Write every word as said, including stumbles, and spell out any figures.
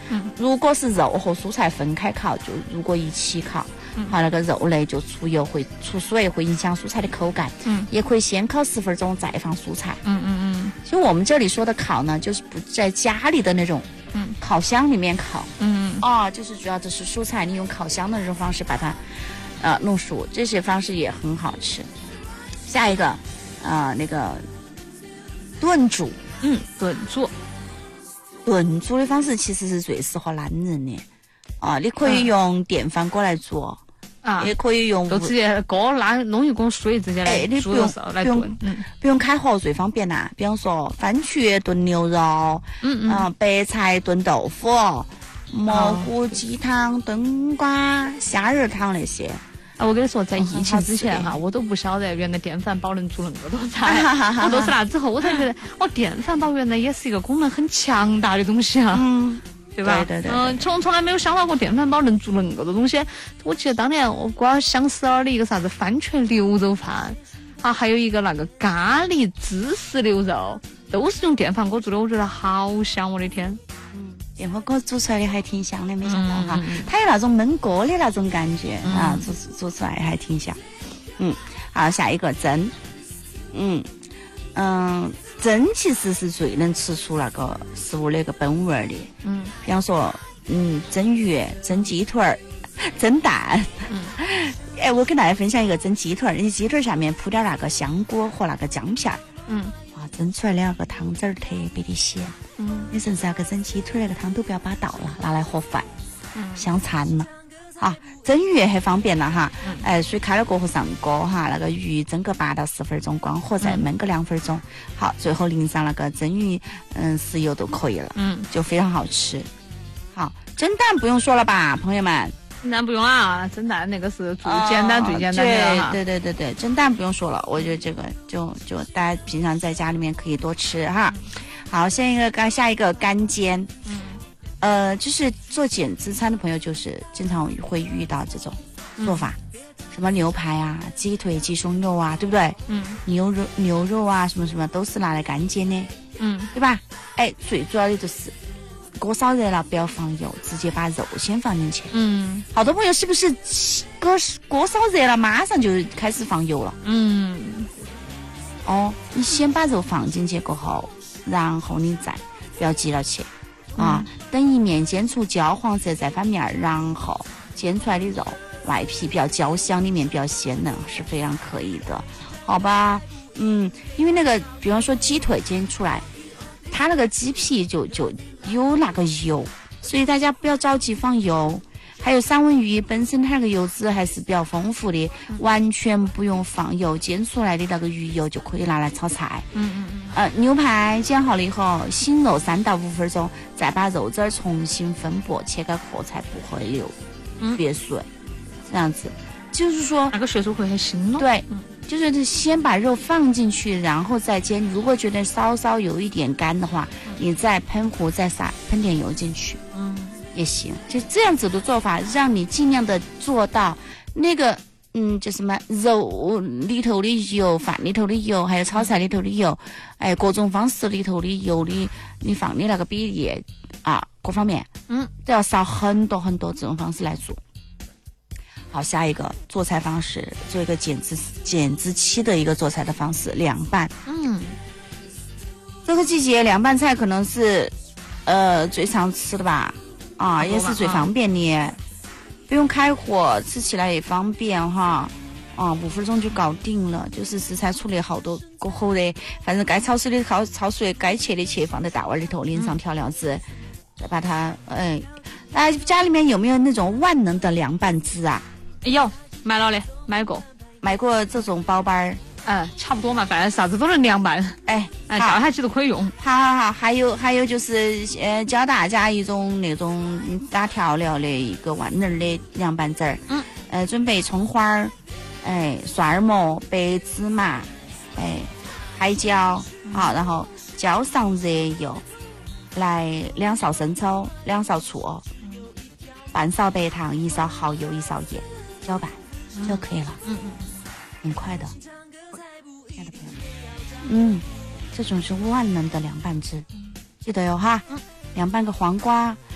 嗯， 如果是肉和蔬菜分开烤，就如果一起烤， 嗯， 好，那个肉类就出油会出水，会影响蔬菜的口感。 嗯， 也可以先烤十分钟再放蔬菜。 嗯嗯嗯。 其实我们这里说的烤呢，就是不在家里的那种， 嗯， 烤箱里面烤。 嗯哦，就是主要的是蔬菜，你用烤箱的这种方式把它，呃，弄熟，这些方式也很好吃。下一个，呃，那个炖煮。 嗯，炖煮。 炖煮的方式其实是最适合男人的啊，你可以用电饭锅来做啊， 也可以用就直接锅拉弄一锅水直接来煮的时候来炖，嗯， 不用开火最方便啦。比方说番茄炖牛肉， 嗯嗯， 呃、白菜炖豆腐，蘑菇鸡汤、炖瓜、虾仁汤那些。 啊，我跟你说，在疫情之前哈，我都不晓得原来电饭煲能煮那么多菜。我都是那之后我才觉得，哦，电饭煲原来也是一个功能很强大的东西啊。 嗯， 对吧？ 对对对。 嗯，从从来没有想到过电饭煲能煮那么多东西。我记得当年我光想死了的一个啥子番茄牛肉饭，啊，还有一个那个咖喱芝士牛肉，都是用电饭锅做的，我觉得好香，我的天。 电饭锅煮出来的还挺香的，没想到哈， 嗯、 它有那种焖锅的那种感觉、 嗯、 啊，煮煮出来还挺香。嗯，好，下一个蒸，嗯嗯，蒸其实是最能吃出那个食物那个本味的。 嗯， 比方说，嗯，蒸鱼、蒸鸡腿儿、蒸蛋。 嗯， 哎，我跟大家分享一个蒸鸡腿儿，你鸡腿儿下面铺点那个香菇和那个姜片儿。 嗯。 蒸出来的那个汤汁儿特别的鲜， 嗯， 你甚至那个蒸鸡腿那个汤都不要把倒了，拿来和饭， 嗯， 香惨了。好，蒸鱼很方便了哈， 嗯、 哎，水开了过后上锅哈，那个鱼蒸个八到十分钟，光火再焖个两分钟，嗯、好，最后淋上那个蒸鱼嗯豉油都可以了， 嗯， 就非常好吃。好，蒸蛋不用说了吧，朋友们。 蒸蛋不用啊，蒸蛋那个是最简单、哦、最简单的哈。 对对对对对，蒸蛋不用说了，我觉得这个就就大家平常在家里面可以多吃哈。嗯、好，下一个刚下一个干煎， 嗯， 呃，就是做减脂餐的朋友，就是经常会遇到这种做法，嗯、什么牛排啊、鸡腿、鸡胸肉啊，对不对？ 嗯， 牛肉牛肉啊，什么什么都是拿来干煎的， 嗯， 对吧？哎，最主要的就是。锅烧热了，不要放油，直接把肉先放进去。 嗯， 好多朋友是不是锅锅烧热了，马上就开始放油了？ 嗯， 哦，你先把肉放进去过后，然后你再不要急了去、嗯、啊，等一面煎出焦黄色再翻面，然后煎出来的肉外皮比较焦香，里面比较鲜嫩，是非常可以的，好吧？嗯，因为那个，比方说鸡腿煎出来。它那个鸡皮就就有那个油，所以大家不要着急放油。还有三文鱼本身它那个油脂还是比较丰富的，嗯、完全不用放油，煎出来的那个鱼油就可以拿来炒菜。 嗯嗯嗯。 呃，牛排煎好了以后，醒肉三到五分钟，再把肉汁儿重新分薄，切开壳才不会流血水。这样子，就是说那个血水会很腥咯。 对。 嗯， 就是先把肉放进去，然后再煎。如果觉得稍稍有一点干的话，嗯、你再喷壶再撒喷点油进去， 嗯， 也行。就这样子的做法，让你尽量的做到那个，嗯，就什么肉里头的油、饭里头的油，还有炒菜里头的油，哎，各种方式里头的油的，你放的那个比例啊，各方面， 嗯， 都要少很多很多这种方式来做。好，下一个做菜方式，做一个减脂减脂期的一个做菜的方式，凉拌。 嗯， 这个季节凉拌菜可能是呃最常吃的吧，啊，也是最方便的，不用开火，吃起来也方便哈。啊，五分钟就搞定了，就是食材处理好多过后的，反正该焯水的焯焯水，该切的切，放在大碗里头，淋上调料汁，嗯、再把它，哎，大家家里面有没有那种万能的凉拌汁啊？ 有买了的，买过， 买过这种包包儿， 嗯，差不多嘛，反正啥子都能凉拌， 哎， 哎，叫下去都可以用。 好好好，还有还有就是，呃，教大家一种那种打调料的一个万能的凉拌汁儿， 嗯， 呃，准备葱花儿，哎，蒜儿末、白芝麻，哎，海椒，好，然后浇上热油，来两勺生抽，两勺醋，半勺白糖，一勺蚝油，一勺盐。搅拌就可以了， 嗯嗯， 很快的，亲爱的朋友们，嗯，这种是万能的凉拌汁，记得哟哈，凉拌个黄瓜。